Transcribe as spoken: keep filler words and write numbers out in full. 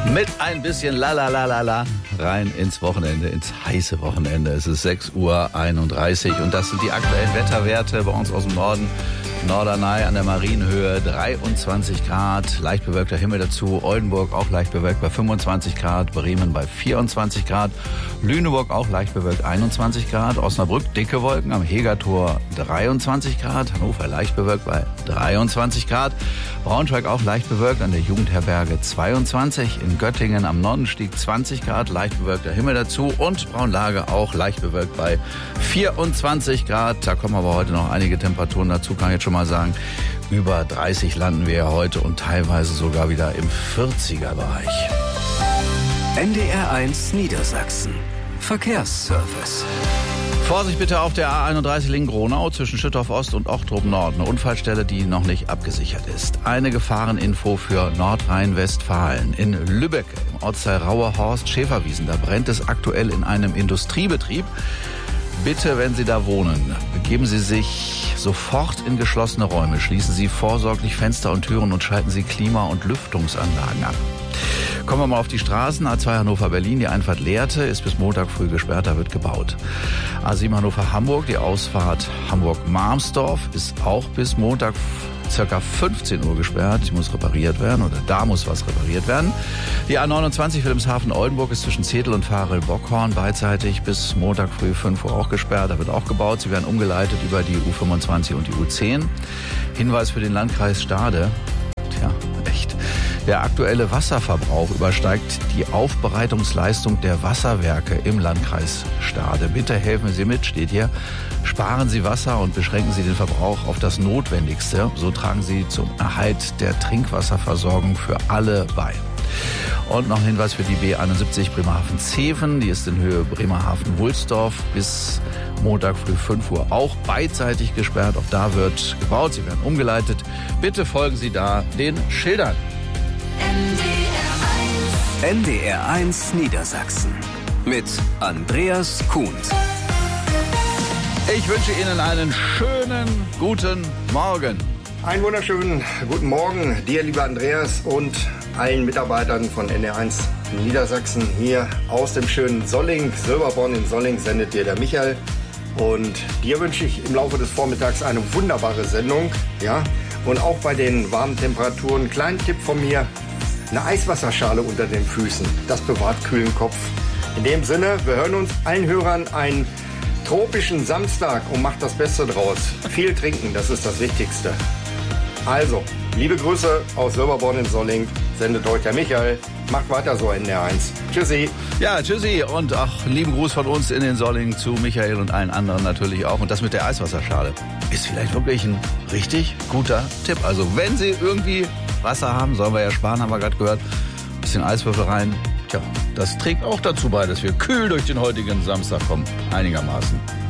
Mit ein bisschen la la la la la rein ins Wochenende, ins heiße Wochenende. Es ist sechs Uhr einunddreißig und das sind die aktuellen Wetterwerte bei uns aus dem Norden. Norderney an der Marienhöhe dreiundzwanzig Grad, leicht bewölkter Himmel dazu. Oldenburg auch leicht bewölkt bei fünfundzwanzig Grad, Bremen bei vierundzwanzig Grad, Lüneburg auch leicht bewölkt einundzwanzig Grad, Osnabrück dicke Wolken, am Hegertor dreiundzwanzig Grad, Hannover leicht bewölkt bei dreiundzwanzig Grad, Braunschweig auch leicht bewölkt, an der Jugendherberge zweiundzwanzig, in Göttingen am Nonnenstieg zwanzig Grad, leicht bewölkter Himmel dazu und Braunlage auch leicht bewölkt bei vierundzwanzig Grad. Da kommen aber heute noch einige Temperaturen dazu, kann ich jetzt schon mal sagen. Über dreißig landen wir ja heute und teilweise sogar wieder im vierziger Bereich. N D R eins Niedersachsen. Verkehrsservice. Vorsicht bitte auf der A einunddreißig Lingen-Gronau zwischen Schüttorf Ost und Ochtrup Nord. Eine Unfallstelle, die noch nicht abgesichert ist. Eine Gefahreninfo für Nordrhein-Westfalen. In Lübeck, im Ortsteil Rauerhorst, Schäferwiesen, da brennt es aktuell in einem Industriebetrieb. Bitte, wenn Sie da wohnen, begeben Sie sich sofort in geschlossene Räume. Schließen Sie vorsorglich Fenster und Türen und schalten Sie Klima- und Lüftungsanlagen ab. Kommen wir mal auf die Straßen. A zwei Hannover-Berlin, die Einfahrt Lehrte, ist bis Montag früh gesperrt, da wird gebaut. A sieben Hannover-Hamburg, die Ausfahrt Hamburg-Marmsdorf ist auch bis Montag circa fünfzehn Uhr gesperrt. Die muss repariert werden oder da muss was repariert werden. Die A neunundzwanzig Wilhelmshaven-Oldenburg ist zwischen Zetel und Varel-Bockhorn beidseitig bis Montag früh fünf Uhr auch gesperrt. Da wird auch gebaut. Sie werden umgeleitet über die U fünfundzwanzig und die U zehn. Hinweis für den Landkreis Stade. Tja, echt. Der aktuelle Wasserverbrauch übersteigt die Aufbereitungsleistung der Wasserwerke im Landkreis Stade. Bitte helfen Sie mit, steht hier. Sparen Sie Wasser und beschränken Sie den Verbrauch auf das Notwendigste. So tragen Sie zum Erhalt der Trinkwasserversorgung für alle bei. Und noch ein Hinweis für die B einundsiebzig Bremerhaven-Zeven. Die ist in Höhe Bremerhaven-Wulsdorf bis Montag früh fünf Uhr auch beidseitig gesperrt. Auch da wird gebaut. Sie werden umgeleitet. Bitte folgen Sie da den Schildern. N D R eins Niedersachsen mit Andreas Kuhns. Ich wünsche Ihnen einen schönen guten Morgen. Einen wunderschönen guten Morgen dir, lieber Andreas, und allen Mitarbeitern von N D R eins Niedersachsen hier aus dem schönen Solling. Silberborn in Solling sendet dir der Michael. Und dir wünsche ich im Laufe des Vormittags eine wunderbare Sendung. Ja? Und auch bei den warmen Temperaturen, kleinen Tipp von mir, eine Eiswasserschale unter den Füßen. Das bewahrt kühlen Kopf. In dem Sinne, wir hören uns allen Hörern einen tropischen Samstag und macht das Beste draus. Viel trinken, das ist das Wichtigste. Also, liebe Grüße aus Silberborn in Solling. Sendet euch der Michael. Macht weiter so, N D R eins. Tschüssi. Ja, tschüssi und auch lieben Gruß von uns in den Solling zu Michael und allen anderen natürlich auch. Und das mit der Eiswasserschale ist vielleicht wirklich ein richtig guter Tipp. Also wenn Sie irgendwie Wasser haben, sollen wir ja sparen, haben wir gerade gehört. Ein bisschen Eiswürfel rein. Tja, das trägt auch dazu bei, dass wir kühl durch den heutigen Samstag kommen. Einigermaßen.